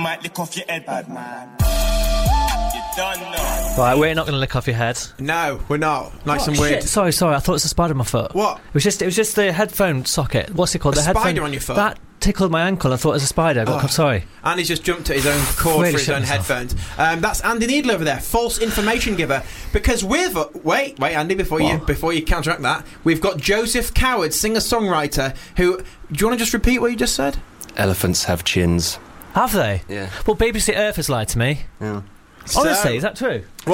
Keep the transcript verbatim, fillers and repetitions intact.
might lick off your head, bad man. You don't know. Right, we're not going to lick off your head. No, we're not. Nice Oh, and weird. shit, sorry, sorry. I thought it was a spider on my foot. What? It was just, it was just the headphone socket. What's it called? A the headphone spider on your foot? That tickled my ankle. I thought it was a spider. I got, Oh. sorry. Andy's just jumped at his own cord Really for his shit own myself. headphones. Um, that's Andy Needle over there, false information giver. Because we've uh, wait, wait, Andy, before you What? before you counteract that, we've got Joseph Coward, singer-songwriter. Who do you want to just repeat what you just said? Elephants have chins. Have they? Yeah. Well, B B C Earth has lied to me. Yeah. Honestly, So- is that true?